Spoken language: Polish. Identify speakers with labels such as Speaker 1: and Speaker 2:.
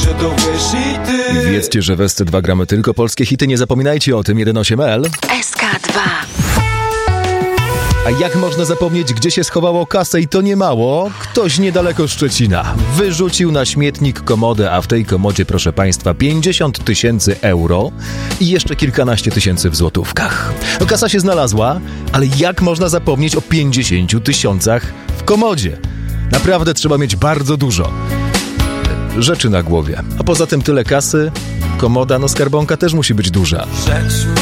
Speaker 1: że to wiesz i ty.
Speaker 2: Wiedzcie, że w SC2 gramy tylko polskie hity, nie zapominajcie o tym. 18L.
Speaker 3: SK2.
Speaker 2: A jak można zapomnieć, gdzie się schowało kasę i to nie mało? Ktoś niedaleko Szczecina wyrzucił na śmietnik komodę, a w tej komodzie, proszę państwa, 50 000 euro i jeszcze kilkanaście tysięcy w złotówkach. No, kasa się znalazła, ale jak można zapomnieć o 50 000 w komodzie? Naprawdę trzeba mieć bardzo dużo rzeczy na głowie. A poza tym tyle kasy, komoda, no skarbonka też musi być duża.
Speaker 1: Rzecz